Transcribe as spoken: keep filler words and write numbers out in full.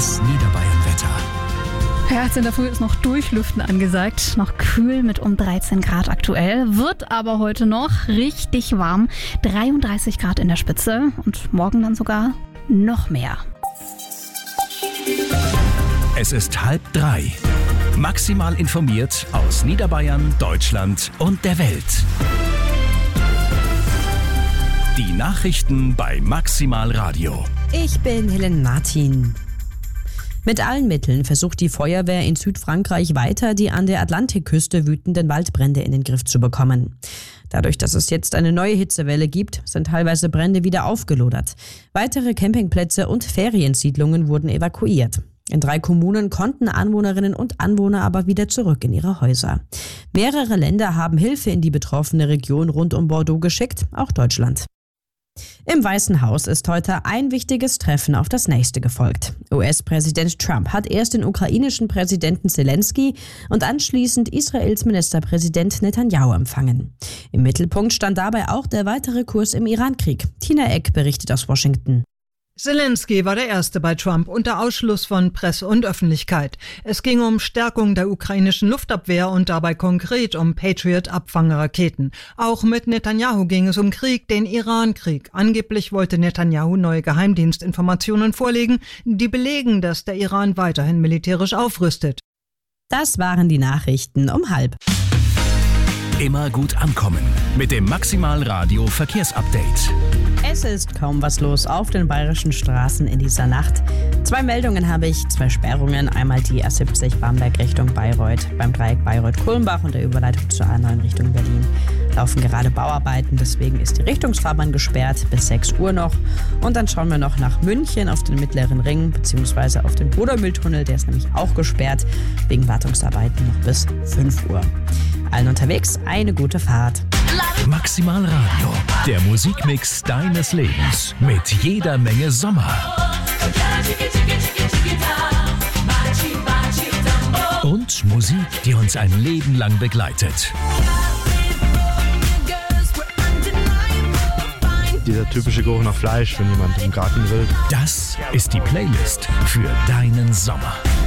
Das Niederbayern-Wetter. Ja, jetzt in der Früh ist noch Durchlüften angesagt. Noch kühl mit um dreizehn Grad aktuell. Wird aber heute noch richtig warm. dreiunddreißig Grad in der Spitze und morgen dann sogar noch mehr. Es ist halb drei. Maximal informiert aus Niederbayern, Deutschland und der Welt. Die Nachrichten bei Maximal Radio. Ich bin Helen Martin. Mit allen Mitteln versucht die Feuerwehr in Südfrankreich weiter, die an der Atlantikküste wütenden Waldbrände in den Griff zu bekommen. Dadurch, dass es jetzt eine neue Hitzewelle gibt, sind teilweise Brände wieder aufgelodert. Weitere Campingplätze und Feriensiedlungen wurden evakuiert. In drei Kommunen konnten Anwohnerinnen und Anwohner aber wieder zurück in ihre Häuser. Mehrere Länder haben Hilfe in die betroffene Region rund um Bordeaux geschickt, auch Deutschland. Im Weißen Haus ist heute ein wichtiges Treffen auf das nächste gefolgt. U S-Präsident Trump hat erst den ukrainischen Präsidenten Zelensky und anschließend Israels Ministerpräsident Netanyahu empfangen. Im Mittelpunkt stand dabei auch der weitere Kurs im Irankrieg. Tina Eck berichtet aus Washington. Zelensky war der Erste bei Trump unter Ausschluss von Presse und Öffentlichkeit. Es ging um Stärkung der ukrainischen Luftabwehr und dabei konkret um Patriot-Abfangeraketen. Auch mit Netanyahu ging es um Krieg, den Iran-Krieg. Angeblich wollte Netanyahu neue Geheimdienstinformationen vorlegen, die belegen, dass der Iran weiterhin militärisch aufrüstet. Das waren die Nachrichten um halb. Immer gut ankommen mit dem Maximal Radio Verkehrsupdate. Es ist kaum was los auf den bayerischen Straßen in dieser Nacht. Zwei Meldungen habe ich, zwei Sperrungen. Einmal die A siebzig Bamberg Richtung Bayreuth beim Dreieck Bayreuth-Kulmbach und der Überleitung zur A neun Richtung Berlin. Laufen gerade Bauarbeiten, deswegen ist die Richtungsfahrbahn gesperrt bis sechs Uhr noch. Und dann schauen wir noch nach München auf den Mittleren Ring bzw. auf den Brudermühltunnel, der ist nämlich auch gesperrt, wegen Wartungsarbeiten noch bis fünf Uhr. Allen unterwegs eine gute Fahrt. Maximal Radio, der Musikmix deines Lebens mit jeder Menge Sommer. Und Musik, die uns ein Leben lang begleitet. Dieser typische Geruch nach Fleisch, wenn jemand im Garten will. Das ist die Playlist für deinen Sommer.